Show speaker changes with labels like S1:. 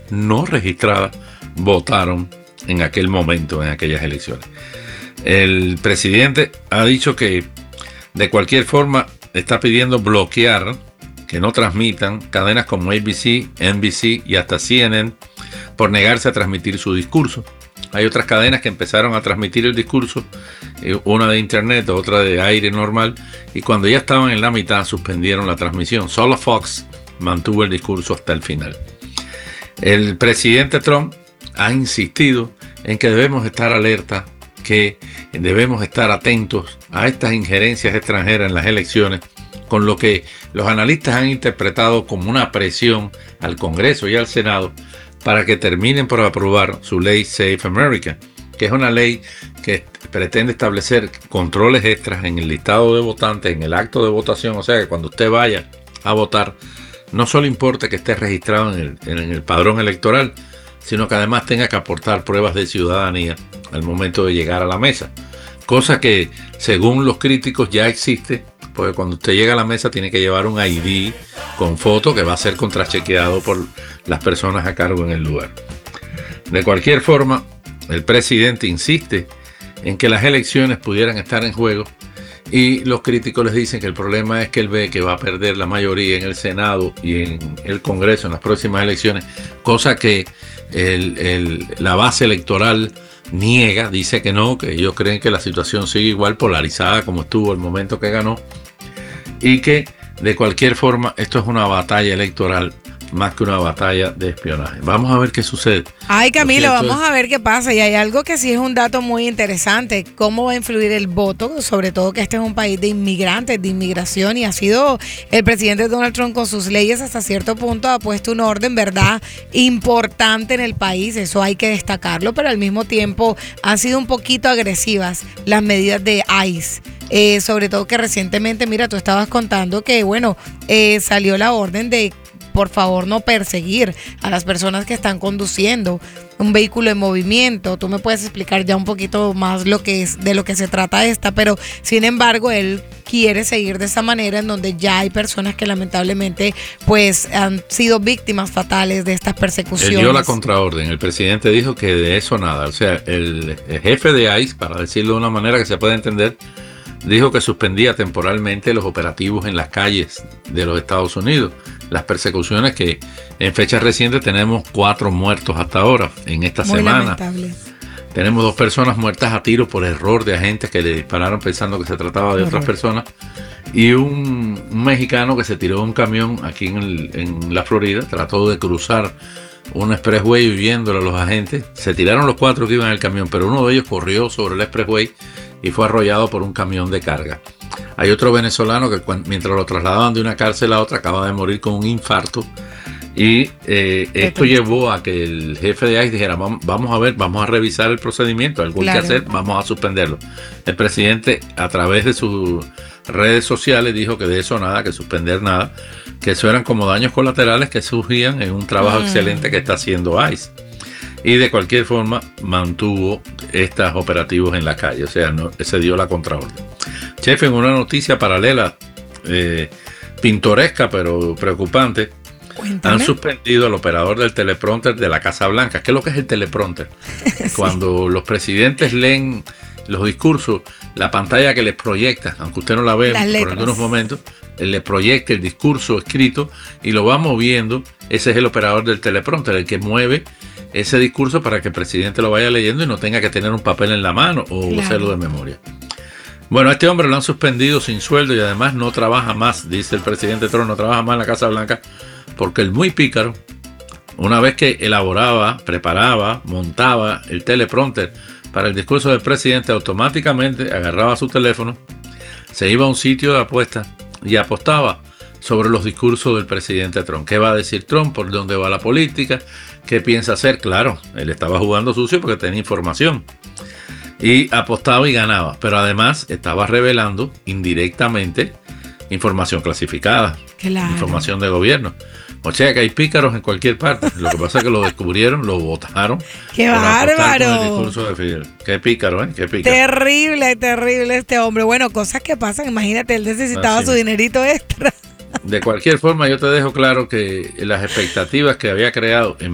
S1: no registradas votaron en aquel momento, en aquellas elecciones. El presidente ha dicho que de cualquier forma está pidiendo bloquear, que no transmitan cadenas como ABC, NBC y hasta CNN por negarse a transmitir su discurso. Hay otras cadenas que empezaron a transmitir el discurso, una de internet, otra de aire normal, y cuando ya estaban en la mitad suspendieron la transmisión. Solo Fox mantuvo el discurso hasta el final. El presidente Trump ha insistido en que debemos estar alerta, que debemos estar atentos a estas injerencias extranjeras en las elecciones, con lo que los analistas han interpretado como una presión al Congreso y al Senado para que terminen por aprobar su ley Safe America, que es una ley que pretende establecer controles extras en el listado de votantes, en el acto de votación. O sea que cuando usted vaya a votar, no solo importa que esté registrado en el padrón electoral, sino que además tenga que aportar pruebas de ciudadanía al momento de llegar a la mesa. Cosa que, según los críticos, ya existe, porque cuando usted llega a la mesa tiene que llevar un ID con foto que va a ser contrachequeado por las personas a cargo en el lugar. De cualquier forma, el presidente insiste en que las elecciones pudieran estar en juego y los críticos les dicen que el problema es que él ve que va a perder la mayoría en el Senado y en el Congreso en las próximas elecciones, cosa que la base electoral niega, dice que no, que ellos creen que la situación sigue igual polarizada como estuvo el momento que ganó y que de cualquier forma esto es una batalla electoral más que una batalla de espionaje. Vamos a ver qué sucede.
S2: Ay, Camilo, vamos a ver qué pasa. Y hay algo que sí es un dato muy interesante. ¿Cómo va a influir el voto? Sobre todo que este es un país de inmigrantes, de inmigración, y ha sido el presidente Donald Trump con sus leyes hasta cierto punto ha puesto un orden, ¿verdad?, importante en el país. Eso hay que destacarlo, pero al mismo tiempo han sido un poquito agresivas las medidas de ICE. Sobre todo que recientemente, mira, tú estabas contando que, bueno, salió la orden de por favor no perseguir a las personas que están conduciendo un vehículo en movimiento. Tú me puedes explicar ya un poquito más lo que es, de lo que se trata esta, pero sin embargo él quiere seguir de esa manera en donde ya hay personas que lamentablemente pues han sido víctimas fatales de estas persecuciones.
S1: Él dio la contraorden, el presidente dijo que de eso nada, o sea, el jefe de ICE, para decirlo de una manera que se pueda entender, dijo que suspendía temporalmente los operativos en las calles de los Estados Unidos. Las persecuciones que en fechas recientes tenemos 4 muertos hasta ahora en esta
S2: Muy
S1: semana.
S2: lamentable.
S1: Tenemos 2 personas muertas a tiro por error de agentes que le dispararon pensando que se trataba de otras personas. Y un mexicano que se tiró de un camión aquí en la Florida, trató de cruzar un expressway huyéndole a los agentes. Se tiraron los 4 que iban en el camión, pero uno de ellos corrió sobre el expressway y fue arrollado por un camión de carga. Hay otro venezolano que mientras lo trasladaban de una cárcel a otra acaba de morir con un infarto y esto llevó a que el jefe de ICE dijera vamos a ver, vamos a revisar el procedimiento, algo hay que hacer, vamos a suspenderlo. El presidente a través de sus redes sociales dijo que de eso nada, que suspender nada, que eso eran como daños colaterales que surgían en un trabajo excelente que está haciendo ICE. Y de cualquier forma mantuvo estos operativos en la calle, o sea, no se dio la contraorden. Chef, en una noticia paralela, pintoresca pero preocupante,
S2: Cuéntame.
S1: Han suspendido al operador del teleprompter de la Casa Blanca. ¿Qué es lo que es el teleprompter? Sí. Cuando los presidentes leen los discursos, la pantalla que les proyecta, aunque usted no la ve por algunos momentos, le proyecta el discurso escrito y lo va moviendo. Ese es el operador del teleprompter, el que mueve ese discurso para que el presidente lo vaya leyendo y no tenga que tener un papel en la mano o hacerlo de memoria. Bueno, a este hombre lo han suspendido sin sueldo y además no trabaja más, dice el presidente Trump, no trabaja más en la Casa Blanca porque el muy pícaro, una vez que elaboraba, preparaba, montaba el teleprompter para el discurso del presidente, automáticamente agarraba su teléfono, se iba a un sitio de apuestas y apostaba sobre los discursos del presidente Trump. ¿Qué va a decir Trump? ¿Por dónde va la política? ¿Qué piensa hacer? Claro, él estaba jugando sucio porque tenía información. Y apostaba y ganaba. Pero además estaba revelando indirectamente información clasificada.
S2: Claro.
S1: Información de gobierno. O sea que hay pícaros en cualquier parte. Lo que pasa es que lo descubrieron, lo votaron.
S2: ¡Qué bárbaro!
S1: Con el discurso de Fidel. Qué pícaro, ¿eh? Qué pícaro.
S2: Terrible, terrible este hombre. Bueno, cosas que pasan. Imagínate, él necesitaba su dinerito extra.
S1: De cualquier forma, yo te dejo claro que las expectativas que había creado en